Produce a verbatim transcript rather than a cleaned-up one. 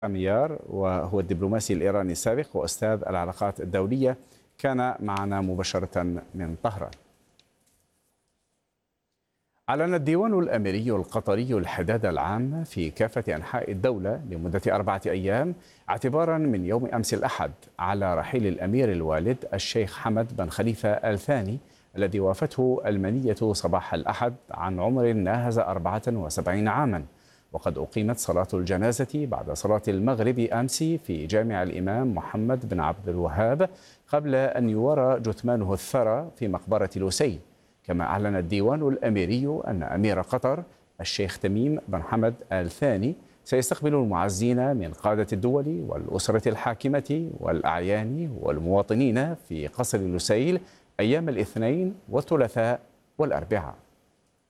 أميار، وهو الدبلوماسي الإيراني السابق وأستاذ العلاقات الدولية، كان معنا مباشرة من طهران. أعلن الديوان الأميري القطري الحداد العام في كافة أنحاء الدولة لمدة أربعة أيام اعتبارا من يوم أمس الأحد على رحيل الأمير الوالد الشيخ حمد بن خليفة آل ثاني الذي وافته المنية صباح الأحد عن عمر ناهز أربعة وسبعين عاما. وقد أقيمت صلاة الجنازة بعد صلاة المغرب أمس في جامع الإمام محمد بن عبد الوهاب قبل أن يورى جثمانه الثرى في مقبرة لوسي. كما أعلن الديوان الأميري أن أمير قطر الشيخ تميم بن حمد آل ثاني سيستقبل المعزين من قادة الدول والأسرة الحاكمة والأعيان والمواطنين في قصر لوسيل أيام الاثنين والثلاثاء والأربعاء.